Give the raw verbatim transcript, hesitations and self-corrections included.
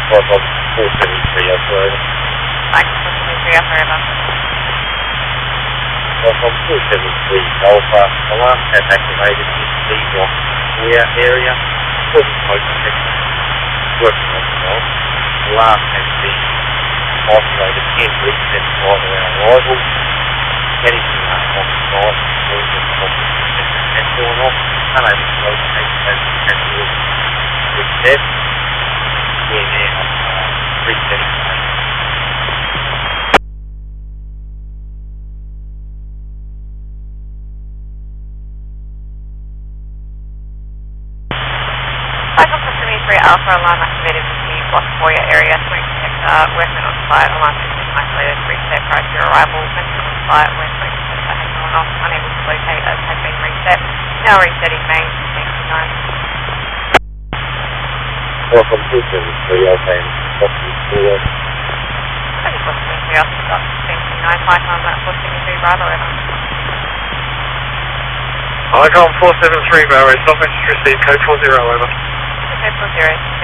Welcome four seven three Alpha over. Thanks, four seven three Alpha over. Welcome four seven three Alpha. Alarm has activated in the Rock Square area. Causing smoke detection. Working on the well. Alarm has been isolated and reset prior to our arrival. Heading to our off-site, all the problems has gone off. Unable to locate as the category reset. We're now uh, resetting the Alpha alarm activated in the Block Foyer area. Smoke detector, workmen on site, alarm system isolated, reset prior to your arrival. Mention on site where smoke detector has gone off, unable to locate as has been reset. Now resetting main, thank you nine. Welcome to seven three Alpha and Boston four. Thank you, Boston three Alpha, thank you nine. Flight time at Boston three Bravo, over. Icon four seven three Bravo, stop message received, code four zero, over. Code four zero.